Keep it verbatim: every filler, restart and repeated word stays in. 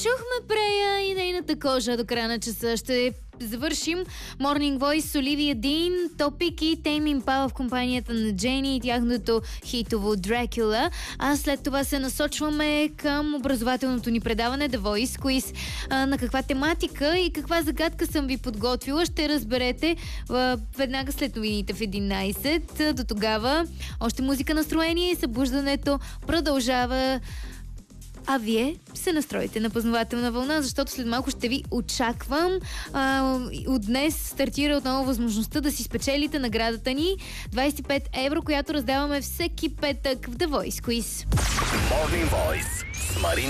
Чухме Прея и нейната кожа до края на часа. Ще завършим Morning Voice с Оливия Дин, Топик и Тейм Импала в компанията на Джени и тяхното хитово Дракула. А след това се насочваме към образователното ни предаване The Voice Quiz. А, на каква тематика и каква загадка съм ви подготвила, ще разберете а, веднага след новините в единайсет. До тогава още музика, настроение и събуждането продължава. А вие се настроите на познавателна вълна, защото след малко ще ви очаквам. А, от днес стартира отново възможността да си спечелите наградата ни двайсет и пет евро, която раздаваме всеки петък в The Voice Quiz. Morning Voice с Марина